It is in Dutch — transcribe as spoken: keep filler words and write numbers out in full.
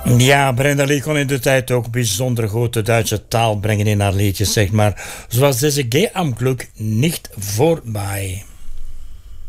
Ja, Brenda Lee kon in de tijd ook bijzonder goed de Duitse taal brengen in haar liedjes, zeg maar. Zoals deze Geh am Glück nicht vorbei.